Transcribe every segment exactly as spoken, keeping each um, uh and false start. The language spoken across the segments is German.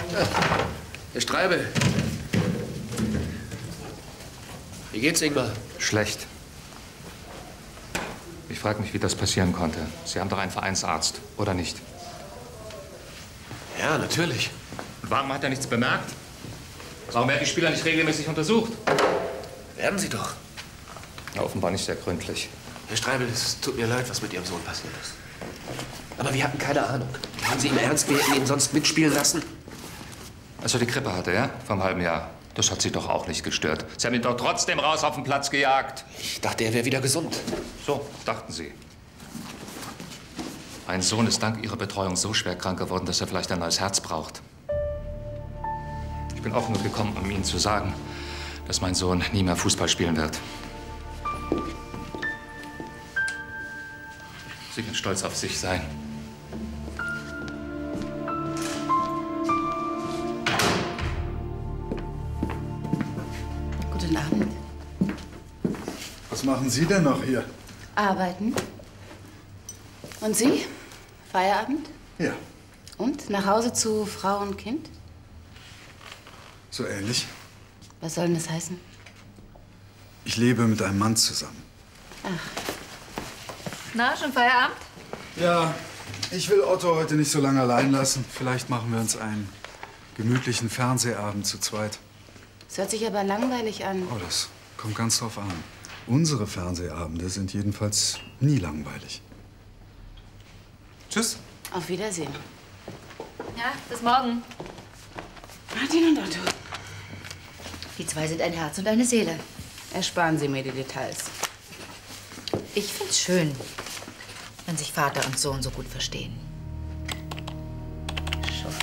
Ja, Herr Streibel. Wie geht's, Ingmar? Schlecht. Ich frage mich, wie das passieren konnte. Sie haben doch einen Vereinsarzt, oder nicht? Ja, natürlich. Und warum hat er nichts bemerkt? Warum werden die Spieler nicht regelmäßig untersucht? Werden sie doch. Ja, offenbar nicht sehr gründlich. Herr Streibel, es tut mir leid, was mit Ihrem Sohn passiert ist. Aber wir hatten keine Ahnung. Haben Sie im Ernst, wir hätten ihn sonst mitspielen lassen? Als er die Grippe hatte, ja? Vor einem halben Jahr. Das hat Sie doch auch nicht gestört. Sie haben ihn doch trotzdem raus auf den Platz gejagt. Ich dachte, er wäre wieder gesund. So, dachten Sie. Mein Sohn ist dank Ihrer Betreuung so schwer krank geworden, dass er vielleicht ein neues Herz braucht. Ich bin auch nur gekommen, um Ihnen zu sagen, dass mein Sohn nie mehr Fußball spielen wird. Sie können stolz auf sich sein. Guten Abend. Was machen Sie denn noch hier? Arbeiten. Und Sie? Feierabend? Ja, Und? Nach Hause zu Frau und Kind? so ähnlich. Was soll denn das heißen? Ich lebe mit einem Mann zusammen. Ach. Na, schon Feierabend? Ja, ich will Otto heute nicht so lange allein lassen. Vielleicht machen wir uns einen gemütlichen Fernsehabend zu zweit. Es hört sich aber langweilig an. Oh, das kommt ganz drauf an. Unsere Fernsehabende sind jedenfalls nie langweilig. Tschüss. Auf Wiedersehen. Ja, bis morgen. Martin und Otto. Die zwei sind ein Herz und eine Seele. Ersparen Sie mir die Details. Ich find's schön, wenn sich Vater und Sohn so gut verstehen. Schuft.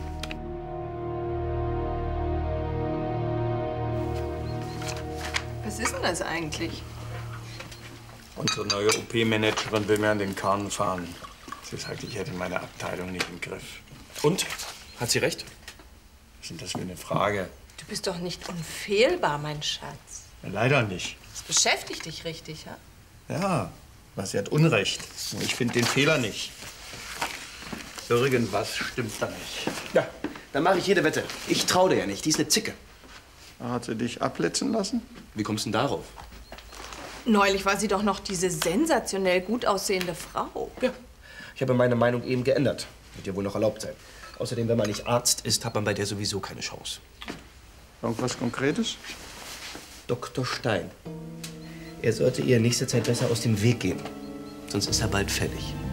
Was ist denn das eigentlich? Unsere neue O P-Managerin will mir an den Karren fahren. Sie sagt, ich hätte meine Abteilung nicht im Griff. Und? Hat sie recht? Was ist denn das für eine Frage? Du bist doch nicht unfehlbar, mein Schatz. Ja, leider nicht. Das beschäftigt dich richtig, ja? Ja, was sie hat Unrecht. Und ich finde den Fehler nicht. Irgendwas stimmt da nicht. Ja, dann mache ich jede Wette. Ich traue dir ja nicht. Die ist eine Zicke. Hat sie dich abblitzen lassen? Wie kommst du denn darauf? Neulich war sie doch noch diese sensationell gut aussehende Frau. Ja, ich habe meine Meinung eben geändert. Wird ja wohl noch erlaubt sein. Außerdem, wenn man nicht Arzt ist, hat man bei der sowieso keine Chance. Irgendwas Konkretes? Doktor Stein. Er sollte ihr nächste Zeit besser aus dem Weg gehen. Sonst ist er bald fällig.